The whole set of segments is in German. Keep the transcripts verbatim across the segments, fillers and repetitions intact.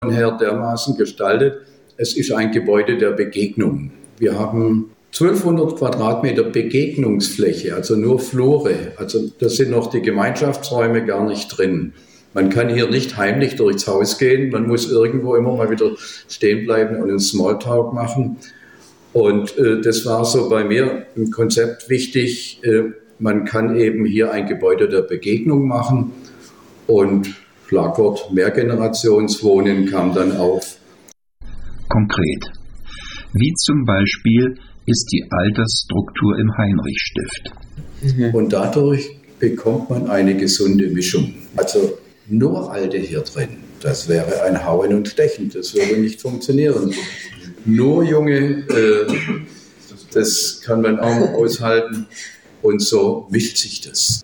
her dermaßen gestaltet, es ist ein Gebäude der Begegnung. Wir haben zwölfhundert Quadratmeter Begegnungsfläche, also nur Flure. Also da sind noch die Gemeinschaftsräume gar nicht drin. Man kann hier nicht heimlich durchs Haus gehen, man muss irgendwo immer mal wieder stehen bleiben und einen Smalltalk machen. Und äh, das war so bei mir im Konzept wichtig. Äh, man kann eben hier ein Gebäude der Begegnung machen und Schlagwort Mehrgenerationswohnen kam dann auf. Konkret. Wie zum Beispiel ist die Altersstruktur im Heinrichstift. Mhm. Und dadurch bekommt man eine gesunde Mischung. Also nur Alte hier drin, das wäre ein Hauen und Stechen, das würde nicht funktionieren. Nur Junge, äh, das kann man auch noch aushalten und so mischt sich das.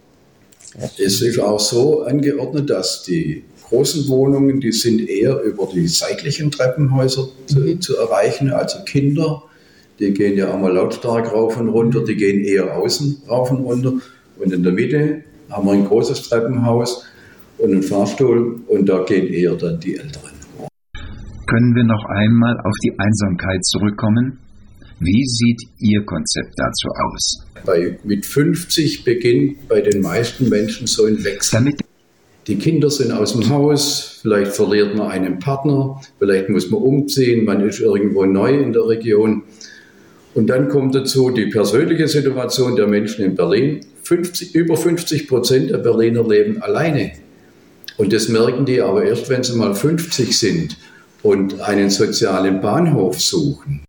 Es ist auch so angeordnet, dass die großen Wohnungen, die sind eher über die seitlichen Treppenhäuser zu, mhm. zu erreichen, also Kinder, die gehen ja auch mal lautstark rauf und runter, die gehen eher außen rauf und runter. Und in der Mitte haben wir ein großes Treppenhaus und einen Fahrstuhl und da gehen eher dann die Älteren. Können wir noch einmal auf die Einsamkeit zurückkommen? Wie sieht Ihr Konzept dazu aus? Bei, mit fünfzig beginnt bei den meisten Menschen so ein Wechsel. Damit die Kinder sind aus dem Haus, vielleicht verliert man einen Partner, vielleicht muss man umziehen, man ist irgendwo neu in der Region. Und dann kommt dazu die persönliche Situation der Menschen in Berlin. fünfzig, über fünfzig Prozent der Berliner leben alleine. Und das merken die aber erst, wenn sie mal fünfzig sind und einen sozialen Bahnhof suchen.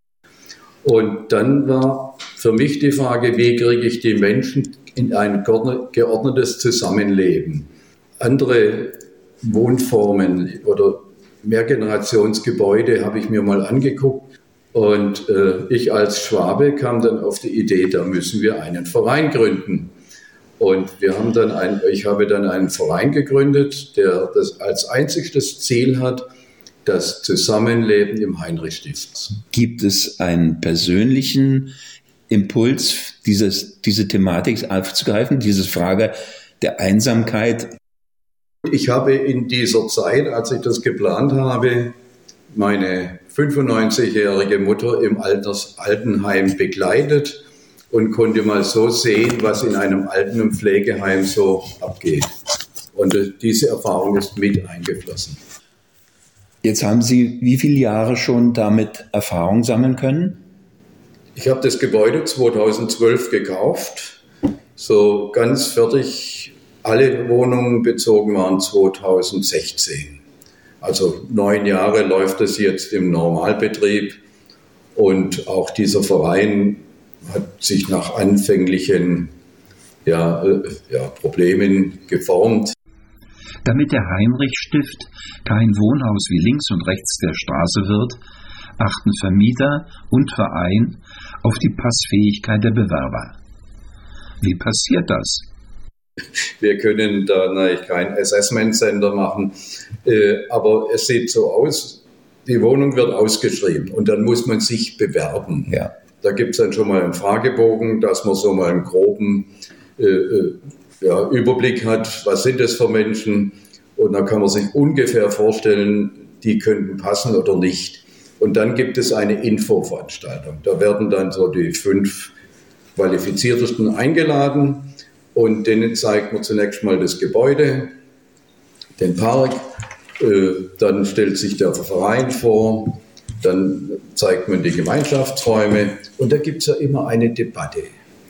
Und dann war für mich die Frage, wie kriege ich die Menschen in ein geordnetes Zusammenleben? Andere Wohnformen oder Mehrgenerationsgebäude habe ich mir mal angeguckt. Und äh, ich als Schwabe kam dann auf die Idee, da müssen wir einen Verein gründen. Und wir haben dann ein, ich habe dann einen Verein gegründet, der das als einziges Ziel hat, das Zusammenleben im Heinrichstift. Gibt es einen persönlichen Impuls, dieses, diese Thematik aufzugreifen, diese Frage der Einsamkeit? Ich habe in dieser Zeit, als ich das geplant habe, meine fünfundneunzigjährige Mutter im Alters Altenheim begleitet und konnte mal so sehen, was in einem Alten- und Pflegeheim so abgeht. Und diese Erfahrung ist mit eingeflossen. Jetzt haben Sie wie viele Jahre schon damit Erfahrung sammeln können? Ich habe das Gebäude zweitausendzwölf gekauft. So ganz fertig, alle Wohnungen bezogen waren zweitausendsechzehn. Also neun Jahre läuft es jetzt im Normalbetrieb. Und auch dieser Verein hat sich nach anfänglichen ja, äh, ja, Problemen geformt. Damit der Heinrichstift kein Wohnhaus wie links und rechts der Straße wird, achten Vermieter und Verein auf die Passfähigkeit der Bewerber. Wie passiert das? Wir können da natürlich kein Assessment Center machen, äh, aber es sieht so aus, die Wohnung wird ausgeschrieben und dann muss man sich bewerben. Ja. Da gibt es dann schon mal einen Fragebogen, dass man so mal einen groben äh, ja, Überblick hat, was sind das für Menschen, und dann kann man sich ungefähr vorstellen, die könnten passen oder nicht. Und dann gibt es eine Infoveranstaltung. Da werden dann so die fünf Qualifiziertesten eingeladen und denen zeigt man zunächst mal das Gebäude, den Park, äh, dann stellt sich der Verein vor, dann zeigt man die Gemeinschaftsräume und da gibt es ja immer eine Debatte.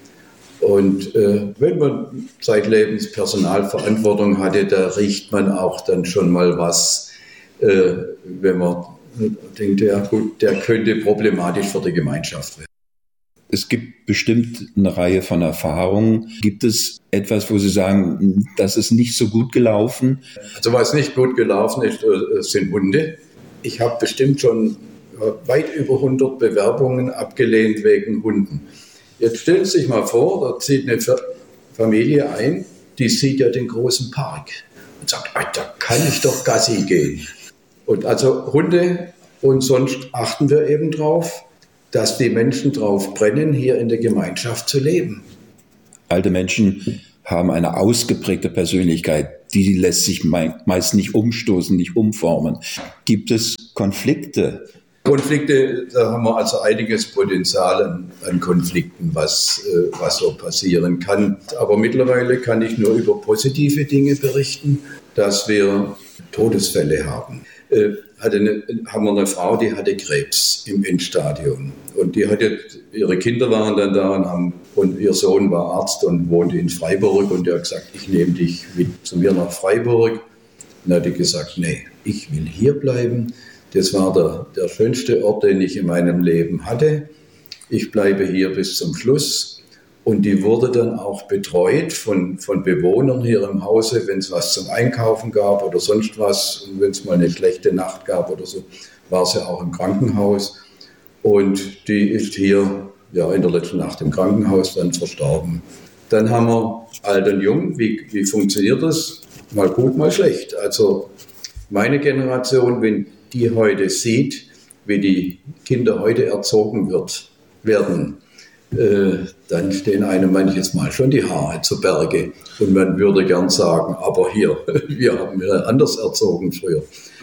Und äh, wenn man zeitlebens Personalverantwortung hatte, da riecht man auch dann schon mal was, äh, wenn man denkt, ja gut, der könnte problematisch für die Gemeinschaft werden. Es gibt bestimmt eine Reihe von Erfahrungen. Gibt es etwas, wo Sie sagen, das ist nicht so gut gelaufen? Also was nicht gut gelaufen ist, äh, sind Hunde. Ich habe bestimmt schon weit über hundert Bewerbungen abgelehnt wegen Hunden. Jetzt stellen Sie sich mal vor, da zieht eine Familie ein, die sieht ja den großen Park und sagt, da kann ich doch Gassi gehen. Und also Hunde, und sonst achten wir eben drauf, dass die Menschen drauf brennen, hier in der Gemeinschaft zu leben. Alte Menschen haben eine ausgeprägte Persönlichkeit, die lässt sich meist nicht umstoßen, nicht umformen. Gibt es Konflikte? Konflikte, da haben wir also einiges Potenzial an, an Konflikten, was, äh, was so passieren kann. Aber mittlerweile kann ich nur über positive Dinge berichten, dass wir Todesfälle haben. Äh, hatte eine, haben wir eine Frau, die hatte Krebs im Endstadium. Und die hatte, ihre Kinder waren dann da und, haben, und ihr Sohn war Arzt und wohnte in Freiburg. Und der hat gesagt, ich nehme dich mit zu mir nach Freiburg. Und dann hat die gesagt, nee, ich will hier bleiben. Das war der, der schönste Ort, den ich in meinem Leben hatte. Ich bleibe hier bis zum Schluss. Und die wurde dann auch betreut von, von Bewohnern hier im Hause, wenn es was zum Einkaufen gab oder sonst was. Und wenn es mal eine schlechte Nacht gab oder so, war sie auch im Krankenhaus. Und die ist hier ja, in der letzten Nacht im Krankenhaus dann verstorben. Dann haben wir alt und jung. Wie, wie funktioniert das? Mal gut, mal schlecht. Also meine Generation, wenn die heute sieht, wie die Kinder heute erzogen wird, werden, äh, dann stehen einem manches Mal schon die Haare zu Berge. Und man würde gern sagen, aber hier, wir haben ja anders erzogen früher.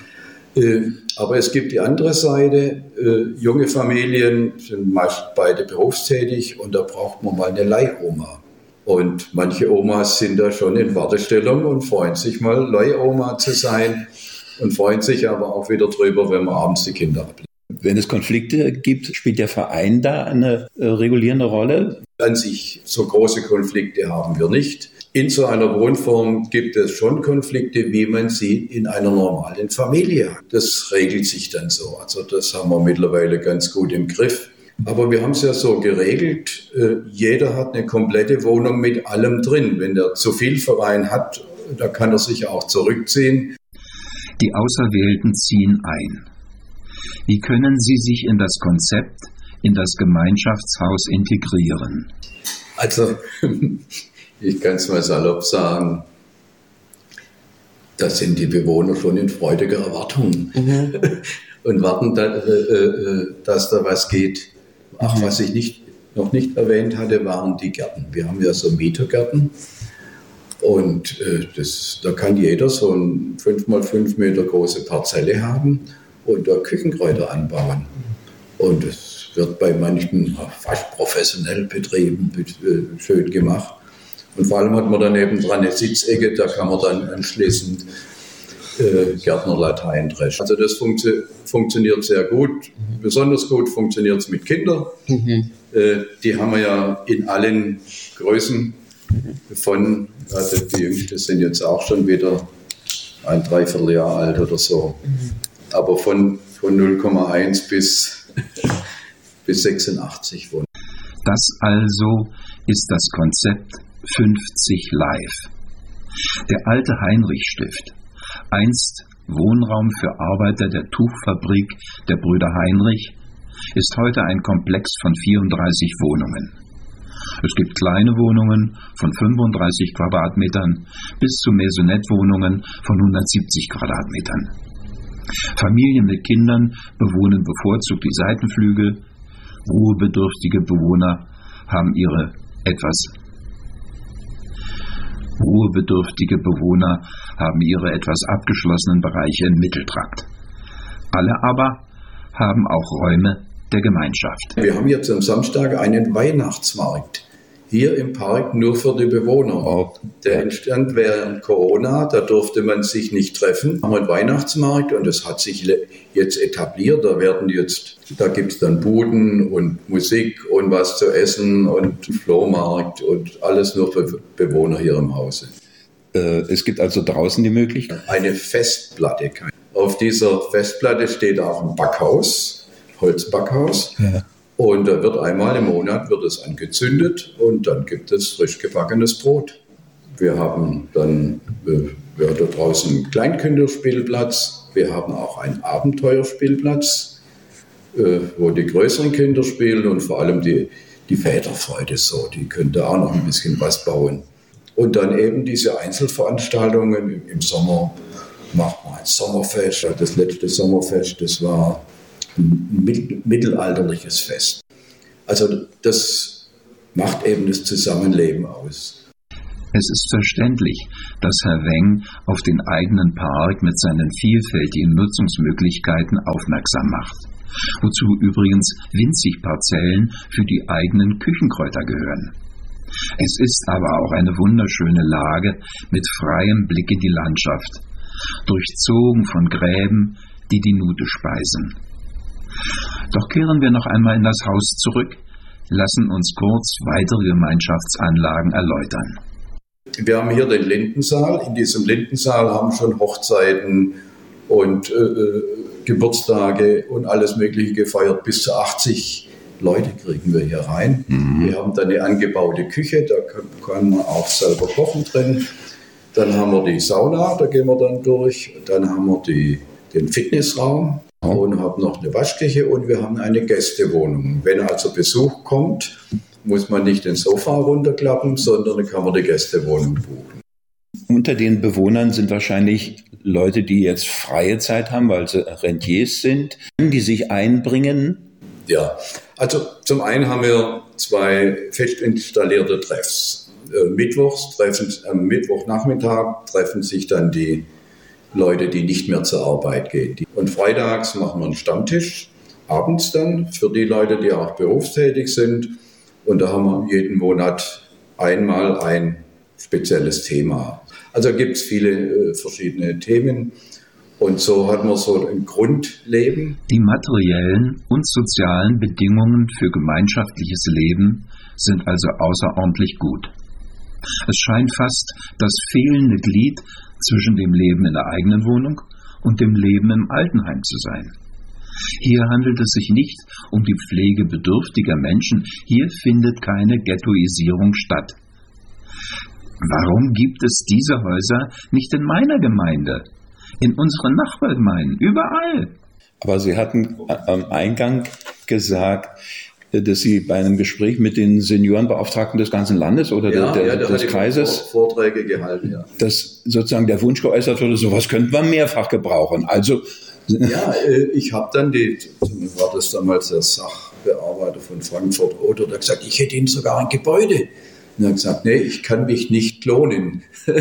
Äh, aber es gibt die andere Seite, äh, junge Familien sind meist beide berufstätig und da braucht man mal eine Leihoma. Und manche Omas sind da schon in Wartestellung und freuen sich mal, Leihoma zu sein. Und freuen sich aber auch wieder drüber, wenn man abends die Kinder ablegt. Wenn es Konflikte gibt, spielt der Verein da eine äh, regulierende Rolle? An sich so große Konflikte haben wir nicht. In so einer Wohnform gibt es schon Konflikte, wie man sie in einer normalen Familie hat. Das regelt sich dann so. Also das haben wir mittlerweile ganz gut im Griff. Aber wir haben es ja so geregelt, äh, jeder hat eine komplette Wohnung mit allem drin. Wenn der zu viel Verein hat, da kann er sich auch zurückziehen. Die Auserwählten ziehen ein. Wie können sie sich in das Konzept, in das Gemeinschaftshaus integrieren? Also, ich kann es mal salopp sagen, da sind die Bewohner schon in freudiger Erwartung mhm. und warten, da, äh, dass da was geht. Ach, was ich nicht, noch nicht erwähnt hatte, waren die Gärten. Wir haben ja so Mietergärten. Und äh, das, da kann jeder so eine fünf mal fünf Meter große Parzelle haben und da Küchenkräuter anbauen. Und das wird bei manchen fast professionell betrieben, äh, schön gemacht. Und vor allem hat man daneben dran eine Sitzecke, da kann man dann anschließend äh, Gärtnerlatein dreschen. Also das funktio- funktioniert sehr gut. Mhm. Besonders gut funktioniert es mit Kindern. Mhm. Äh, die haben wir ja in allen Größen. Von, also die Jüngsten sind jetzt auch schon wieder ein Dreivierteljahr alt oder so. Mhm. Aber von, von null Komma eins bis, bis sechsundachtzig wohnen. Das also ist das Konzept fünfzig Live. Der alte Heinrich-Stift, einst Wohnraum für Arbeiter der Tuchfabrik der Brüder Heinrich, ist heute ein Komplex von vierunddreißig Wohnungen. Es gibt kleine Wohnungen von fünfunddreißig Quadratmetern bis zu Maisonette-Wohnungen von hundertsiebzig Quadratmetern. Familien mit Kindern bewohnen bevorzugt die Seitenflügel. Ruhebedürftige Bewohner haben ihre etwas Ruhebedürftige Bewohner haben ihre etwas abgeschlossenen Bereiche im Mitteltrakt. Alle aber haben auch Räume der Gemeinschaft. Wir haben jetzt am Samstag einen Weihnachtsmarkt hier im Park nur für die Bewohner. Oh. Der entstand während Corona, da durfte man sich nicht treffen. Wir haben einen Weihnachtsmarkt und das hat sich jetzt etabliert. Da werden jetzt, da gibt es dann Buden und Musik und was zu essen und Flohmarkt und alles nur für Bewohner hier im Hause. Äh, es gibt also draußen die Möglichkeit? Eine Festplatte. Auf dieser Festplatte steht auch ein Backhaus, Holzbackhaus. Ja. Und da wird einmal im Monat wird es angezündet und dann gibt es frisch gebackenes Brot. Wir haben dann äh, ja, da draußen einen Kleinkinderspielplatz. Wir haben auch einen Abenteuerspielplatz, äh, wo die größeren Kinder spielen und vor allem die, die Väterfreude so. Die können da auch noch ein bisschen was bauen. Und dann eben diese Einzelveranstaltungen. Im, im Sommer macht man ein Sommerfest. Das letzte Sommerfest, das war ein mittelalterliches Fest. Also das macht eben das Zusammenleben aus. Es ist verständlich, dass Herr Weng auf den eigenen Park mit seinen vielfältigen Nutzungsmöglichkeiten aufmerksam macht, wozu übrigens winzig Parzellen für die eigenen Küchenkräuter gehören. Es ist aber auch eine wunderschöne Lage mit freiem Blick in die Landschaft, durchzogen von Gräben, die die Nute speisen. Doch kehren wir noch einmal in das Haus zurück, lassen uns kurz weitere Gemeinschaftsanlagen erläutern. Wir haben hier den Lindensaal. In diesem Lindensaal haben schon Hochzeiten und äh, Geburtstage und alles Mögliche gefeiert. Bis zu achtzig Leute kriegen wir hier rein. Mhm. Wir haben dann eine angebaute Küche, da kann, kann man auch selber kochen drin. Dann haben wir die Sauna, da gehen wir dann durch. Dann haben wir die, den Fitnessraum und haben noch eine Waschküche und wir haben eine Gästewohnung. Wenn also Besuch kommt, muss man nicht den Sofa runterklappen, sondern dann kann man die Gästewohnung buchen. Unter den Bewohnern sind wahrscheinlich Leute, die jetzt freie Zeit haben, weil sie Rentiers sind, die sich einbringen. Ja, also zum einen haben wir zwei fest installierte Treffs. Äh, Mittwochs treffen, am Mittwochnachmittag treffen sich dann die Leute, die nicht mehr zur Arbeit gehen. Und freitags machen wir einen Stammtisch, abends dann, für die Leute, die auch berufstätig sind. Und da haben wir jeden Monat einmal ein spezielles Thema. Also gibt es viele äh, verschiedene Themen. Und so hat man so ein Grundleben. Die materiellen und sozialen Bedingungen für gemeinschaftliches Leben sind also außerordentlich gut. Es scheint fast das fehlende Glied zwischen dem Leben in der eigenen Wohnung und dem Leben im Altenheim zu sein. Hier handelt es sich nicht um die Pflege bedürftiger Menschen. Hier findet keine Ghettoisierung statt. Warum gibt es diese Häuser nicht in meiner Gemeinde, in unseren Nachbargemeinden, überall? Aber Sie hatten am Eingang gesagt, dass Sie bei einem Gespräch mit den Seniorenbeauftragten des ganzen Landes oder ja, der, ja, des hat Kreises Vorträge gehalten, ja. dass sozusagen der Wunsch geäußert wurde, sowas könnten wir mehrfach gebrauchen. Also ja, ich habe dann die, war das damals der Sachbearbeiter von Frankfurt Oder, der hat gesagt, ich hätte Ihnen sogar ein Gebäude. Und er hat gesagt, nee, ich kann mich nicht lohnen.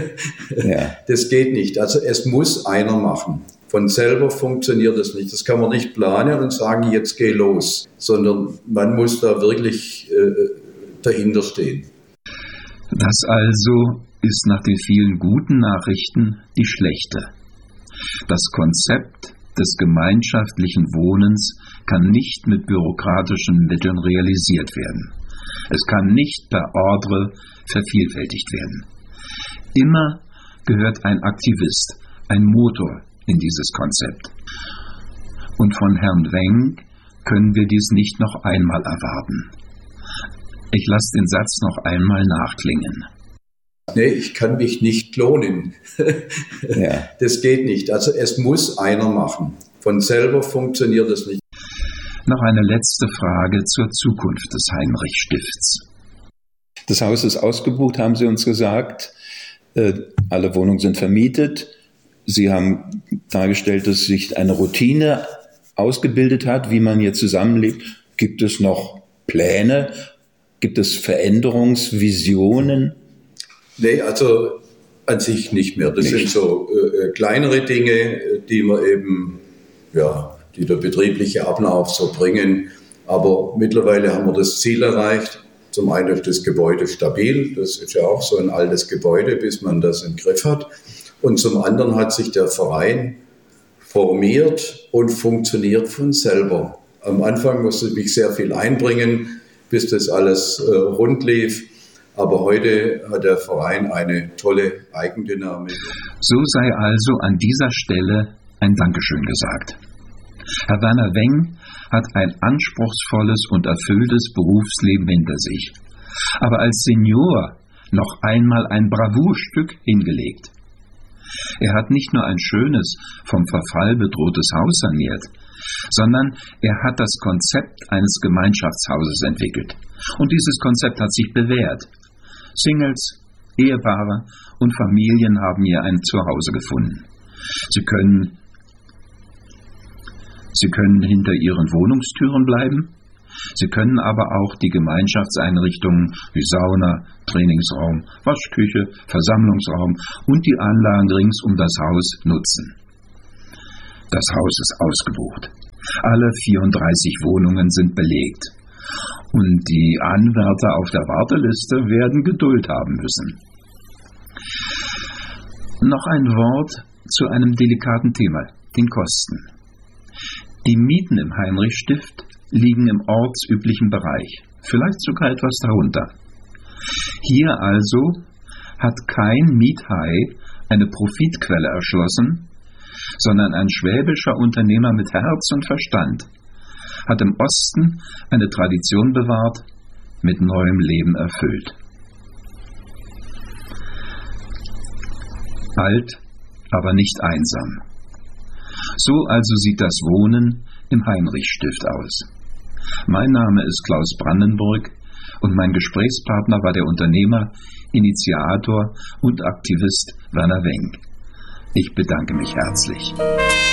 Ja. Das geht nicht. Also es muss einer machen. Von selber funktioniert das nicht. Das kann man nicht planen und sagen, jetzt geh los. Sondern man muss da wirklich äh, dahinter stehen. Das also ist nach den vielen guten Nachrichten die schlechte. Das Konzept des gemeinschaftlichen Wohnens kann nicht mit bürokratischen Mitteln realisiert werden. Es kann nicht per Ordre vervielfältigt werden. Immer gehört ein Aktivist, ein Motor in dieses Konzept. Und von Herrn Weng können wir dies nicht noch einmal erwarten. Ich lasse den Satz noch einmal nachklingen. Nee, ich kann mich nicht lohnen. Ja. Das geht nicht. Also es muss einer machen. Von selber funktioniert es nicht. Noch eine letzte Frage zur Zukunft des Heinrich-Stifts. Das Haus ist ausgebucht, haben Sie uns gesagt. Äh, alle Wohnungen sind vermietet. Sie haben dargestellt, dass sich eine Routine ausgebildet hat, wie man hier zusammenlebt. Gibt es noch Pläne? Gibt es Veränderungsvisionen? Nee, also an sich nicht mehr. Das nicht. sind so äh, kleinere Dinge, die man eben, ja, die der betriebliche Ablauf so bringen. Aber mittlerweile haben wir das Ziel erreicht. Zum einen ist das Gebäude stabil. Das ist ja auch so ein altes Gebäude, bis man das im Griff hat. Und zum anderen hat sich der Verein formiert und funktioniert von selber. Am Anfang musste ich mich sehr viel einbringen, bis das alles äh, rund lief. Aber heute hat der Verein eine tolle Eigendynamik. So sei also an dieser Stelle ein Dankeschön gesagt. Herr Werner Weng hat ein anspruchsvolles und erfülltes Berufsleben hinter sich, aber als Senior noch einmal ein Bravourstück hingelegt. Er hat nicht nur ein schönes, vom Verfall bedrohtes Haus saniert, sondern er hat das Konzept eines Gemeinschaftshauses entwickelt. Und dieses Konzept hat sich bewährt. Singles, Ehepaare und Familien haben hier ein Zuhause gefunden. Sie können, sie können hinter ihren Wohnungstüren bleiben, Sie können aber auch die Gemeinschaftseinrichtungen wie Sauna, Trainingsraum, Waschküche, Versammlungsraum und die Anlagen rings um das Haus nutzen. Das Haus ist ausgebucht. Alle vierunddreißig Wohnungen sind belegt. Und die Anwärter auf der Warteliste werden Geduld haben müssen. Noch ein Wort zu einem delikaten Thema, den Kosten. Die Mieten im Heinrichstift liegen im ortsüblichen Bereich, vielleicht sogar etwas darunter. Hier also hat kein Miethai eine Profitquelle erschlossen, sondern ein schwäbischer Unternehmer mit Herz und Verstand hat im Osten eine Tradition bewahrt, mit neuem Leben erfüllt. Alt, aber nicht einsam. So also sieht das Wohnen im Heinrichstift aus. Mein Name ist Klaus Brandenburg und mein Gesprächspartner war der Unternehmer, Initiator und Aktivist Werner Wenck. Ich bedanke mich herzlich.